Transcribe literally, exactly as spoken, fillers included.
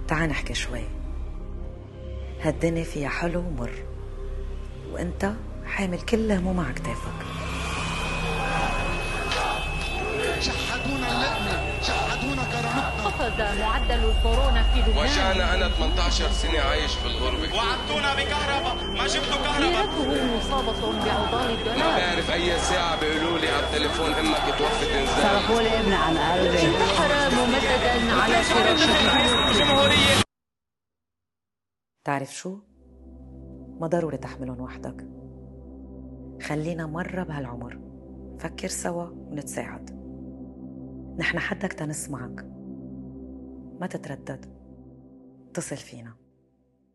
تعال نحكي شوي. هالدنيا فيها حلو ومر، وانت حامل كل هموم على كتافك. شحدونا اللقمة، شحدونا كرامتنا. قفز معدل الكورونا في لبنان. وجعنا أنا ثمانية عشر سنة عايش في الغربة. وعدتونا بكهرباء، ما جبتوا كهرباء. سيرته مصابة بعضال الدولار. ما بعرف أي ساعة بيقولوا لي على التليفون أمك توفت إنزال. صرفوا لي ابن عن قلبي. انتحر ممددا على فراشه. تعرف شو؟ ما ضروري تحملهم وحدك. خلينا مرة بهالعمر فكر سوا ونتساعد. نحن حدك تنسمعك، ما تتردد، اتصل فينا.